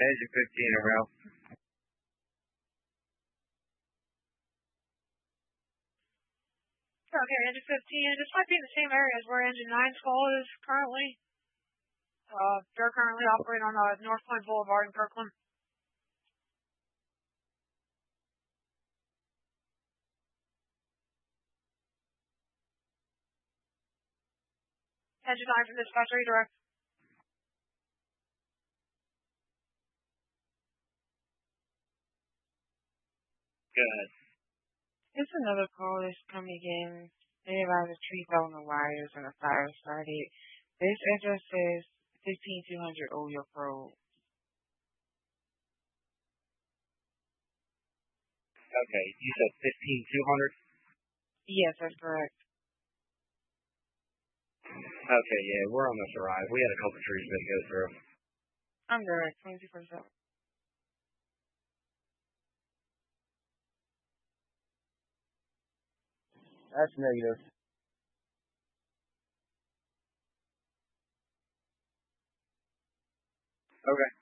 Engine 15 around. Okay, engine 15. This might be in the same area as where engine 9's call is currently. They're currently operating on North Point Boulevard in Kirkland. Engine 9 from dispatch, redirect. Go ahead. It's another call that's coming in. They have a tree fell on the wires and a fire started. This address says 15200 Oyoke Road. Okay, you said 15200? Yes, that's correct. Okay, yeah, we're almost arrived. We had a couple trees that go through. I'm direct, 24/7. That's negative. Okay.